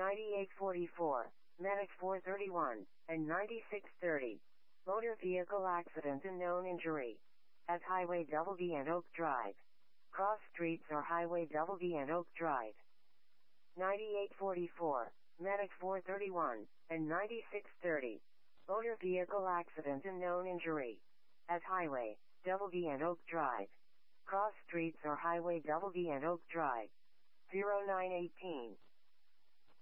9844, Medic 431, and 9630. Motor vehicle accident and known injury. At Highway Double D and Oak Drive. Cross streets or Highway Double D and Oak Drive. 9844, Medic 431, and 9630. Motor vehicle accident and known injury. At Highway Double D and Oak Drive. Cross streets or Highway Double D and Oak Drive. 0918.